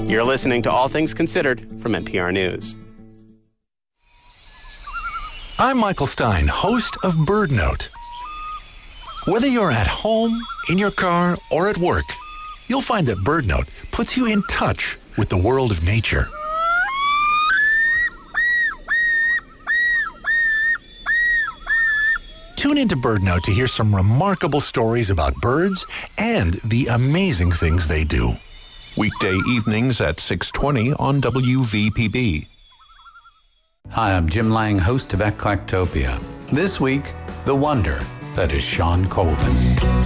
You're listening to All Things Considered from NPR News. I'm Michael Stein, host of Bird Note. Whether you're at home, in your car, or at work, you'll find that Bird Note puts you in touch with the world of nature. Tune into Bird Note to hear some remarkable stories about birds and the amazing things they do. Weekday evenings at 6:20 on WVPB. Hi, I'm Jim Lang, host of Eclectopia. This week, the wonder that is Sean Colvin.